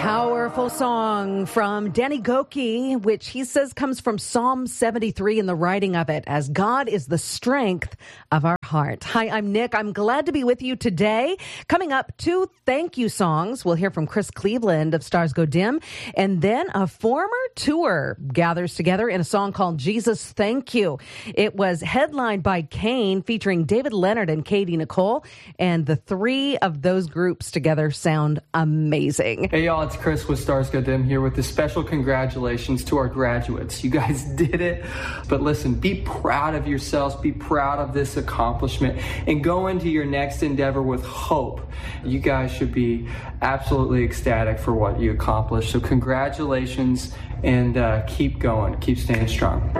Powerful song from Danny Gokey, which he says comes from Psalm 73 in the writing of it, as God is the strength of our heart. Hi, I'm Nick. I'm glad to be with you today. Coming up, 2 thank you songs. We'll hear from Chris Cleveland of Stars Go Dim, and then a former tour gathers together in a song called Jesus Thank You. It was headlined by Kane, featuring David Leonard and Katie Nicole, and the 3 of those groups together sound amazing. Hey y'all, it's Chris with Stars Go Dim here with a special congratulations to our graduates. You guys did it. But listen, be proud of yourselves, be proud of this accomplishment, and go into your next endeavor with hope. You guys should be absolutely ecstatic for what you accomplished. So congratulations, and keep going, keep staying strong.